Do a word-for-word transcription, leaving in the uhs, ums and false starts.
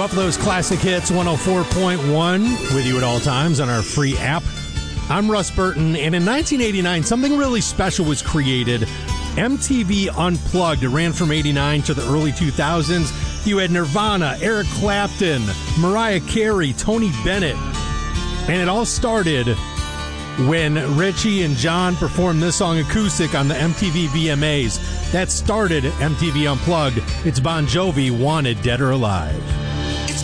Buffalo's Classic Hits one oh four point one with you at all times on our free app. I'm Russ Burton, and in nineteen eighty-nine, something really special was created. M T V Unplugged. It ran from eighty-nine to the early two thousands. You had Nirvana, Eric Clapton, Mariah Carey, Tony Bennett. And it all started when Richie and John performed this song acoustic on the M T V V M As. That started M T V Unplugged. It's Bon Jovi, Wanted Dead or Alive.